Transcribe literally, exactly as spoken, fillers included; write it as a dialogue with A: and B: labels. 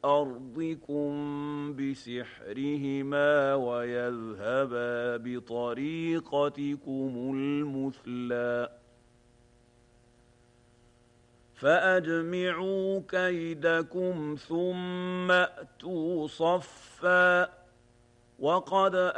A: أرضكم بسحرهما ويذهبا بطريقتكم المثلى فأجمعوا كيدكم ثم أتوا صفا وقد